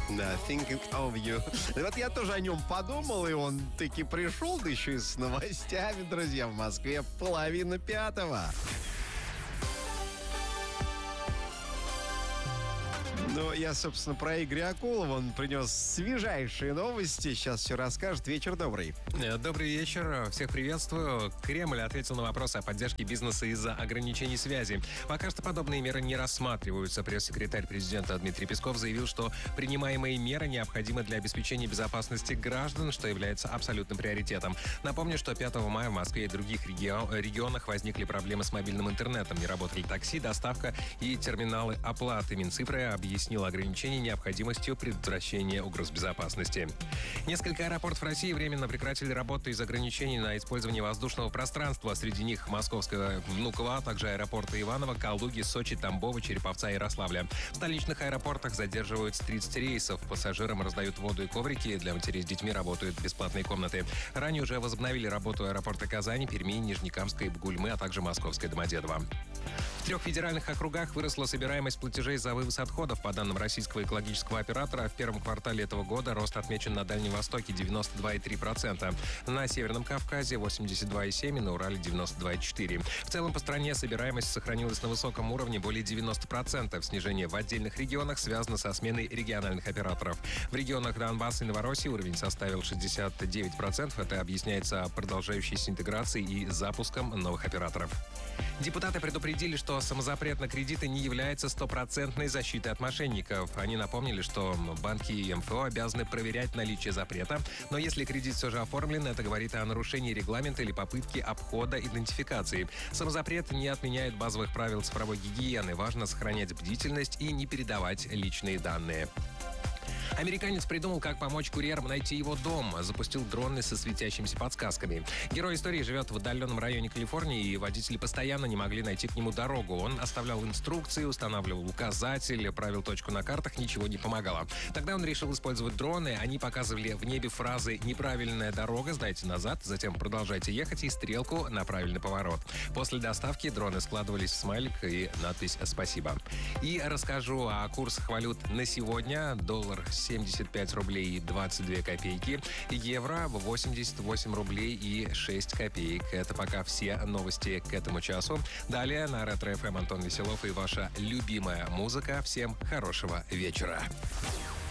Да, thinking of you. И вот я тоже о нем подумал, и он таки пришел, да еще и с новостями, друзья, в Москве 4:30. Ну, я, собственно, про Игоря Акулова. Он принес свежайшие новости. Сейчас все расскажет. Вечер добрый. Добрый вечер. Всех приветствую. Кремль ответил на вопросы о поддержке бизнеса из-за ограничений связи. Пока что подобные меры не рассматриваются. Пресс-секретарь президента Дмитрий Песков заявил, что принимаемые меры необходимы для обеспечения безопасности граждан, что является абсолютным приоритетом. Напомню, что 5 мая в Москве и других регионах возникли проблемы с мобильным интернетом. Не работали такси, доставка и терминалы оплаты. Минцифры объяснил ограничения необходимостью предотвращения угроз безопасности. Несколько аэропортов России временно прекратили работу из-за ограничений на использование воздушного пространства. Среди них Московского Внуково, а также аэропорты Иваново, Калуги, Сочи, Тамбова, Череповца и Ярославля. В столичных аэропортах задерживаются 30 рейсов. Пассажирам раздают воду и коврики. Для матерей с детьми работают бесплатные комнаты. Ранее уже возобновили работу аэропорта Казани, Перми, Нижнекамска и Бугульмы, а также Московская Домодедово. В 3 федеральных округах выросла собираемость платежей за вывоз отходов. По данным российского экологического оператора, в первом квартале этого года рост отмечен на Дальнем Востоке 92,3%, на Северном Кавказе 82,7% и на Урале 92,4%. В целом по стране собираемость сохранилась на высоком уровне более 90%. Снижение в отдельных регионах связано со сменой региональных операторов. В регионах Донбасса и Новороссии уровень составил 69%. Это объясняется продолжающейся интеграцией и запуском новых операторов. Депутаты предупредили, что самозапрет на кредиты не является стопроцентной защитой от мошенников. Они напомнили, что банки и МФО обязаны проверять наличие запрета, но если кредит все же оформлен, это говорит о нарушении регламента или попытке обхода идентификации. Самозапрет не отменяет базовых правил цифровой гигиены. Важно сохранять бдительность и не передавать личные данные. Американец придумал, как помочь курьерам найти его дом. Запустил дроны со светящимися подсказками. Герой истории живет в отдаленном районе Калифорнии, и водители постоянно не могли найти к нему дорогу. Он оставлял инструкции, устанавливал указатель, правил точку на картах, ничего не помогало. Тогда он решил использовать дроны. Они показывали в небе фразы «неправильная дорога, сдайте назад», затем «продолжайте ехать» и стрелку на правильный поворот. После доставки дроны складывались в смайлик и надпись «Спасибо». И расскажу о курсах валют на сегодня. Доллар 75 рублей и 22 копейки. Евро 88 рублей и 6 копеек. Это пока все новости к этому часу. Далее на Ретро-ФМ Антон Веселов и ваша любимая музыка. Всем хорошего вечера.